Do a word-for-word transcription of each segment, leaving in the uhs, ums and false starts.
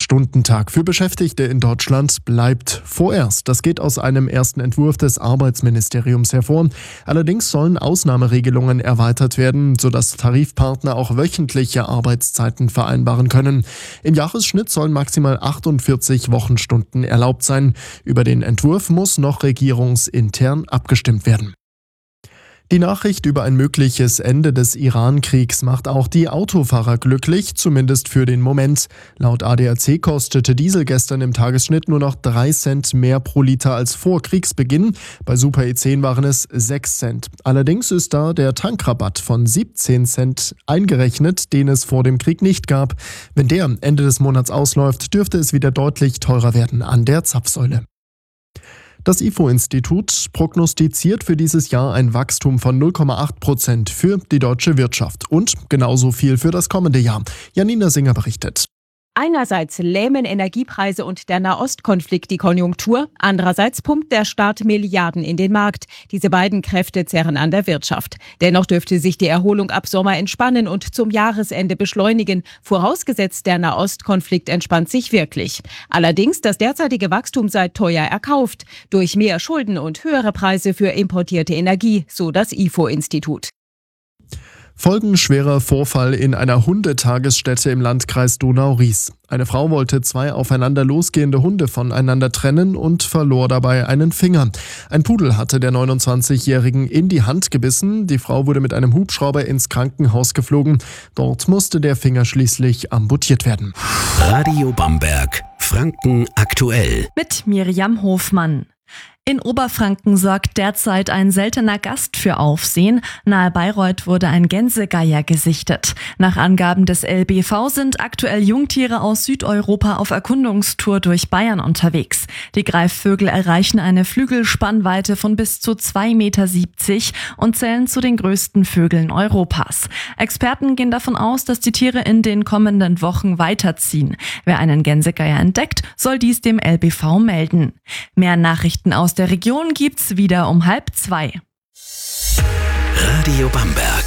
Acht-Stunden-Tag für Beschäftigte in Deutschland bleibt vorerst. Das geht aus einem ersten Entwurf des Arbeitsministeriums hervor. Allerdings sollen Ausnahmeregelungen erweitert werden, sodass Tarifpartner auch wöchentliche Arbeitszeiten vereinbaren können. Im Jahresschnitt sollen maximal achtundvierzig Wochenstunden erlaubt sein. Über den Entwurf muss noch regierungsintern abgestimmt werden. Die Nachricht über ein mögliches Ende des Iran-Kriegs macht auch die Autofahrer glücklich, zumindest für den Moment. Laut A D A C kostete Diesel gestern im Tagesschnitt nur noch drei Cent mehr pro Liter als vor Kriegsbeginn. Bei Super E zehn waren es sechs Cent. Allerdings ist da der Tankrabatt von siebzehn Cent eingerechnet, den es vor dem Krieg nicht gab. Wenn der Ende des Monats ausläuft, dürfte es wieder deutlich teurer werden an der Zapfsäule. Das I F O-Institut prognostiziert für dieses Jahr ein Wachstum von null Komma acht Prozent für die deutsche Wirtschaft und genauso viel für das kommende Jahr. Janina Singer berichtet. Einerseits lähmen Energiepreise und der Nahostkonflikt die Konjunktur, andererseits pumpt der Staat Milliarden in den Markt. Diese beiden Kräfte zerren an der Wirtschaft. Dennoch dürfte sich die Erholung ab Sommer entspannen und zum Jahresende beschleunigen, vorausgesetzt der Nahostkonflikt entspannt sich wirklich. Allerdings, das derzeitige Wachstum sei teuer erkauft, durch mehr Schulden und höhere Preise für importierte Energie, so das I F O-Institut. Folgenschwerer Vorfall in einer Hundetagesstätte im Landkreis Donau-Ries. Eine Frau wollte zwei aufeinander losgehende Hunde voneinander trennen und verlor dabei einen Finger. Ein Pudel hatte der neunundzwanzigjährigen in die Hand gebissen. Die Frau wurde mit einem Hubschrauber ins Krankenhaus geflogen. Dort musste der Finger schließlich amputiert werden. Radio Bamberg, Franken aktuell. Mit Miriam Hofmann. In Oberfranken sorgt derzeit ein seltener Gast für Aufsehen. Nahe Bayreuth wurde ein Gänsegeier gesichtet. Nach Angaben des L B V sind aktuell Jungtiere aus Südeuropa auf Erkundungstour durch Bayern unterwegs. Die Greifvögel erreichen eine Flügelspannweite von bis zu zwei Komma siebzig Meter und zählen zu den größten Vögeln Europas. Experten gehen davon aus, dass die Tiere in den kommenden Wochen weiterziehen. Wer einen Gänsegeier entdeckt, soll dies dem L B V melden. Mehr Nachrichten aus der Region gibt's wieder um halb zwei. Radio Bamberg.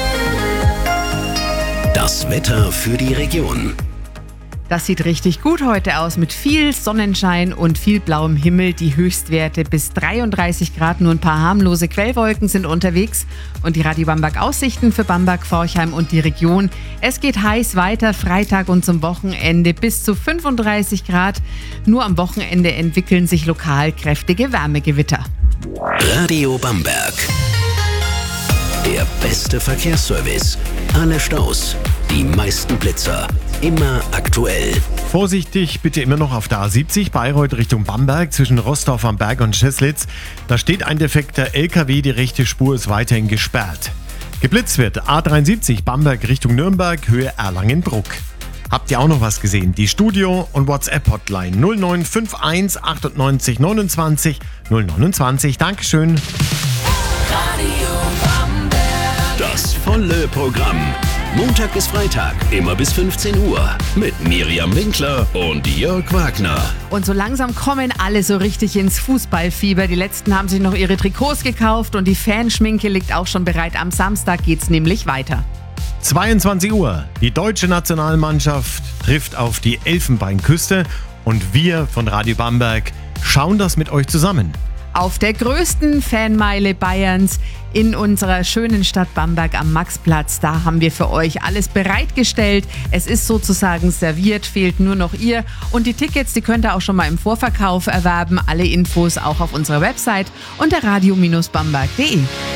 Das Wetter für die Region. Das sieht richtig gut heute aus mit viel Sonnenschein und viel blauem Himmel. Die Höchstwerte bis dreiunddreißig Grad, nur ein paar harmlose Quellwolken sind unterwegs. Und die Radio Bamberg Aussichten für Bamberg, Forchheim und die Region. Es geht heiß weiter, Freitag und zum Wochenende bis zu fünfunddreißig Grad. Nur am Wochenende entwickeln sich lokal kräftige Wärmegewitter. Radio Bamberg. Der beste Verkehrsservice. Alle Staus, die meisten Blitzer. Immer aktuell. Vorsichtig bitte immer noch auf der A siebzig Bayreuth Richtung Bamberg zwischen Rostorf am Berg und Scheslitz. Da steht ein defekter L K W, die rechte Spur ist weiterhin gesperrt. Geblitzt wird A dreiundsiebzig Bamberg Richtung Nürnberg, Höhe Erlangen-Bruck. Habt ihr auch noch was gesehen? Die Studio- und WhatsApp-Hotline null neun fünf eins achtundneunzig neunundzwanzig null neunundzwanzig. Dankeschön. Radio Bamberg. Das volle Programm. Montag bis Freitag, immer bis fünfzehn Uhr. Mit Miriam Winkler und Jörg Wagner. Und so langsam kommen alle so richtig ins Fußballfieber. Die letzten haben sich noch ihre Trikots gekauft und die Fanschminke liegt auch schon bereit. Am Samstag geht's nämlich weiter. zweiundzwanzig Uhr. Die deutsche Nationalmannschaft trifft auf die Elfenbeinküste und wir von Radio Bamberg schauen das mit euch zusammen. Auf der größten Fanmeile Bayerns in unserer schönen Stadt Bamberg am Maxplatz. Da haben wir für euch alles bereitgestellt. Es ist sozusagen serviert, fehlt nur noch ihr. Und die Tickets, die könnt ihr auch schon mal im Vorverkauf erwerben. Alle Infos auch auf unserer Website unter radio Bindestrich bamberg punkt de.